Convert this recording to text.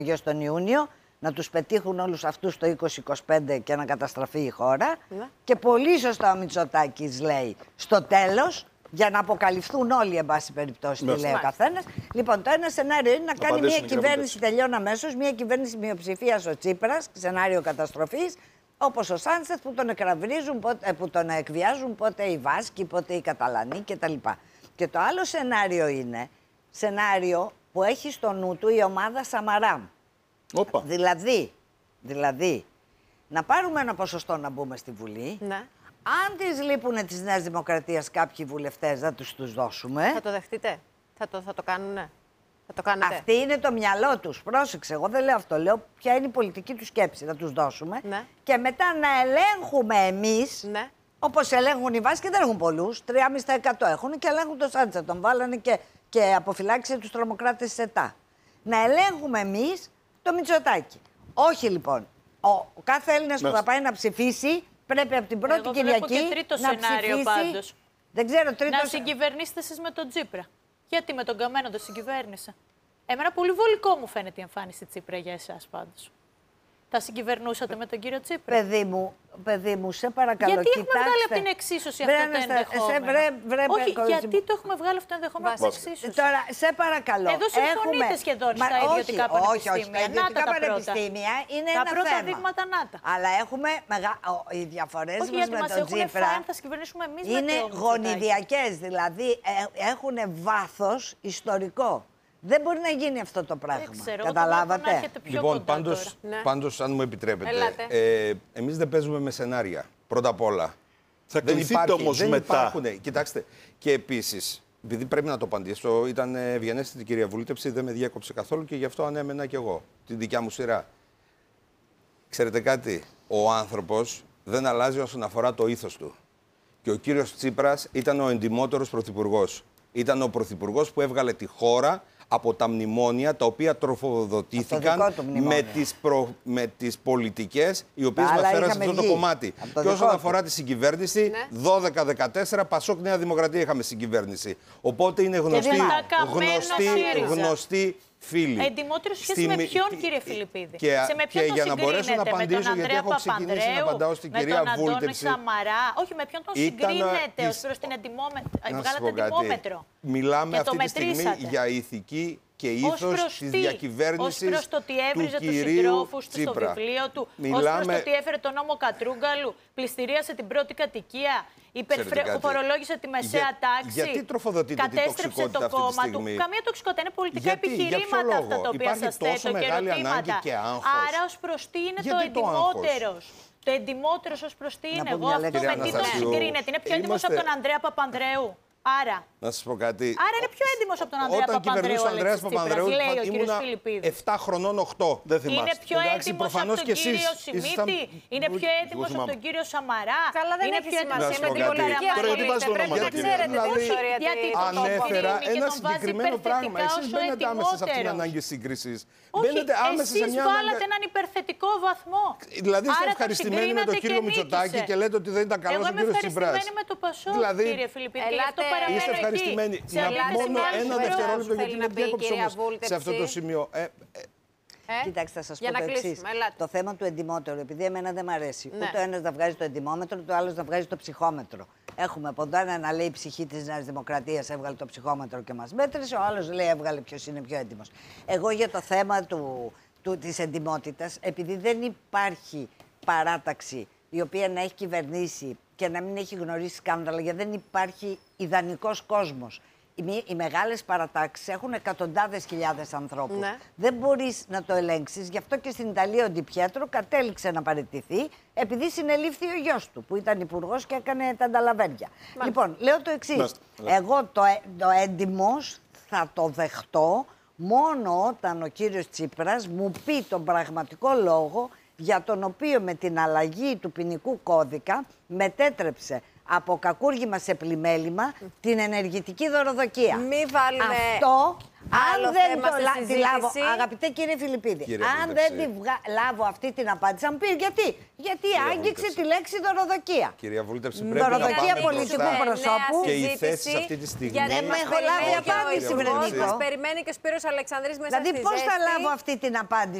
τον Ιούνιο, να τους πετύχουν όλους αυτούς το 2025 και να καταστραφεί η χώρα. Ναι. Και πολύ σωστά ο Μητσοτάκης λέει στο τέλος, για να αποκαλυφθούν όλοι, εν πάση περιπτώσει, τι λέει ο καθένας. Λοιπόν, το ένα σενάριο είναι να κάνει μια κυβέρνηση, τελειώνω αμέσως, μια κυβέρνηση μειοψηφίας ο Τσίπρας, σενάριο καταστροφής, όπως ο Σάντσεθ που τον εκραβρίζουν, που τον εκβιάζουν πότε οι Βάσκοι, πότε οι Καταλανοί κτλ. Και το άλλο σενάριο είναι σενάριο που έχει στο νου του η ομάδα Σαμαρά. Δηλαδή, να πάρουμε ένα ποσοστό να μπούμε στη Βουλή. Ναι. Αν τις λείπουν της Νέας Δημοκρατίας κάποιοι βουλευτές, θα τους δώσουμε. Θα το δεχτείτε, θα το κάνουνε. Θα το κάνετε. Αυτή είναι το μυαλό τους. Πρόσεξε, εγώ δεν λέω αυτό. Λέω ποια είναι η πολιτική του σκέψη. Θα τους δώσουμε. Ναι. Και μετά να ελέγχουμε εμείς. Ναι. Όπως ελέγχουν οι Βάσκοι, δεν έχουν πολλούς. 3,5% έχουν και ελέγχουν το Σάντσα. Τον βάλανε και αποφυλάξει τους τρομοκράτες της ΕΤΑ. Να ελέγχουμε εμείς το Μητσοτάκη. Όχι λοιπόν. Ο κάθε Έλληνας που θα πάει να ψηφίσει πρέπει από την πρώτη Κυριακή και τρίτο να σενάριο ψηφίσει. πάντως. Δεν ξέρω, να συγκυβερνήσετε εσείς με τον Τσίπρα. Γιατί με τον Καμένο το συγκυβέρνησα. Εμένα πολύ βολικό μου φαίνεται η εμφάνιση Τσίπρα για εσάς πάντως. Θα συγκυβερνούσατε με τον κύριο Τσίπρα. Παιδί μου, σε παρακαλώ. Γιατί έχουμε βγάλει από την εξίσωση αυτό το ενδεχόμενο. Όχι, γιατί το έχουμε βγάλει αυτό το ενδεχόμενο από την εξίσωση. Τώρα, σε παρακαλώ. Εδώ συμφωνείτε σχεδόν στα ιδιωτικά πανεπιστήμια. Όχι, τα ιδιωτικά πανεπιστήμια είναι ένα θέμα. Τα πρώτα δείγματα νάτα. Αλλά έχουμε οι διαφορές μας με τον Τσίπρα θα συγκυβερνήσουμε εμείς είναι γονιδιακές. Δηλαδή έχουν βάθος ιστορικό. Δεν μπορεί να γίνει αυτό το πράγμα. Καταλάβατε. Λοιπόν, πάντως, αν μου επιτρέπετε, εμείς δεν παίζουμε με σενάρια. Πρώτα απ' όλα. Θα κληθείτε όμως μετά. Κοιτάξτε, και επίσης, επειδή πρέπει να το απαντήσω, ήταν ευγενέστη η κυρία Βούλτεψη, δεν με διέκοψε καθόλου και γι' αυτό ανέμενα κι εγώ την δικιά μου σειρά. Ξέρετε κάτι, ο άνθρωπος δεν αλλάζει όσον αφορά το ήθος του. Και ο κύριος Τσίπρας ήταν ο εντιμότερος πρωθυπουργός. Ήταν ο πρωθυπουργός που έβγαλε τη χώρα από τα μνημόνια τα οποία τροφοδοτήθηκαν με τις πολιτικές οι οποίες μας φέρασαν αυτό το κομμάτι. Και όσον αφορά τη συγκυβέρνηση, 12-14 Πασόκ Νέα Δημοκρατία είχαμε συγκυβέρνηση. Οπότε είναι γνωστή φίλοι. Εντιμότερο σχέση με ποιον, κύριε Φιλιππίδη? Και με ποιον για να μπορέσω να απαντήσω, γιατί έχω ξεκινήσει να απαντάω στην κυρία Βούλτεψη. Σαμαρά. Όχι, με ποιον τον συγκρίνεται ως προς την εντιμόμετρο? Μιλάμε αυτή τη στιγμή για ηθική και ήθος της διακυβέρνησης ως προς το ότι έβριζε τους συντρόφους του στο βιβλίο του, ως προς το ότι έφερε τον νόμο Κατρούγκαλου, πληστηρίασε την πρώτη κατοικία, φορολόγησε τη μεσαία τάξη, γιατί τροφοδοτείται κατέστρεψε το κόμμα του. Καμία τοξικότητα. Είναι πολιτικά επιχειρήματα αυτά τα οποία σας θέτω και ερωτήματα. Άρα ως προς τι είναι το εντιμότερος? Το εντιμότερος ως προς τι είναι? Εγώ αυτό με τι τον συγκρίνεται? Είναι πιο έντιμος από τον Ανδρέα Παπανδρέου? Άρα. Να σας πω κάτι. Άρα είναι πιο έντιμος από τον Ανδρέα Παπανδρέου. Όταν κυβερνούσε ο Ανδρέας Παπανδρέου, ήμουνα 7 χρονών, 8. Δεν θυμάστε. Είναι πιο έντιμος από τον κύριο Σιμίτη. Είναι πιο έντιμος από τον κύριο Σαμαρά. Καλά, δεν έχει σημασία με την πολιτική ασχολείται. Πρέπει να ξέρετε την ιστορία της. Ανέφερα ένα συγκεκριμένο πράγμα. Εσείς μπαίνετε άμεσα σε αυτήν την ανάγκη σύγκρισης. Εσείς βάλατε έναν υπερθετικό βαθμό. Δηλαδή είστε ευχαριστημένοι με τον κύριο Μητσοτάκη και λέτε ότι δεν ήταν καλός ο κύριος Τσίπρας. Εγώ είμαι ευχαριστημένη με το Πασόκ, κύριε Φιλιππίδη. Είστε ευχαριστημένοι. Να πω μόνο ένα δευτερόλεπτο γιατί με διέκοψε όμως σε αυτό το σημείο. Κοιτάξτε, θα σας πω το εξής. Το θέμα του εντιμότερου, επειδή εμένα δεν μ' αρέσει. Ούτε ο ένας να βγάζει το εντιμόμετρο, ούτε ο άλλος να βγάζει το ψυχόμετρο. Έχουμε από τον ένα να λέει η ψυχή της Νέας Δημοκρατίας έβγαλε το ψυχόμετρο και μας μέτρησε, ο άλλος λέει έβγαλε ποιος είναι πιο έντιμος. Εγώ για το θέμα της εντιμότητας, επειδή δεν υπάρχει παράταξη η οποία να έχει κυβερνήσει και να μην έχει γνωρίσει σκάνδαλα, γιατί δεν υπάρχει ιδανικός κόσμος. Οι μεγάλες παρατάξεις έχουν εκατοντάδες χιλιάδες ανθρώπους. Ναι. Δεν μπορείς να το ελέγξεις. Γι' αυτό και στην Ιταλία ο Ντι Πιέτρο κατέληξε να παραιτηθεί, επειδή συνελήφθη ο γιος του, που ήταν υπουργός και έκανε τα νταλαβέρια. Λοιπόν, λέω το εξής. Εγώ το έντιμος θα το δεχτώ μόνο όταν ο κύριος Τσίπρας μου πει τον πραγματικό λόγο για τον οποίο με την αλλαγή του ποινικού κώδικα μετέτρεψε από κακούργημα σε πλημέλημα την ενεργητική δωροδοκία. Μη βάλουμε... Αν δεν τη λάβω, αγαπητέ κύριε Φιλιππίδη, αν δεν τη λάβω αυτή την απάντηση, θα μου πει γιατί. Γιατί άγγιξε τη λέξη δωροδοκία. Κυρία Βούλτεψη, πρέπει να δωροδοκία πολιτικού προσώπου. Και η θέση αυτή τη στιγμή. Δεν με έχω λάβει απάντηση, βρε Νίκο. Μας περιμένει και ο Σπύρος Αλεξανδρής μέσα στη ζέστη. Δηλαδή, πώς θα λάβω αυτή την απάντηση.